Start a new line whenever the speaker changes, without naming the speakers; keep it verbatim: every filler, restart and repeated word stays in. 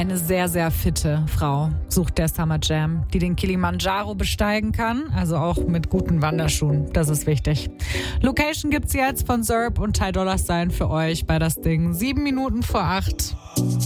Eine sehr, sehr fitte Frau sucht der Summer Jam, die den Kilimanjaro besteigen kann, also auch mit guten Wanderschuhen. Das ist wichtig. Location gibt's jetzt von Zerb und Ty Dolla Sign für euch bei das Ding. Sieben Minuten vor acht.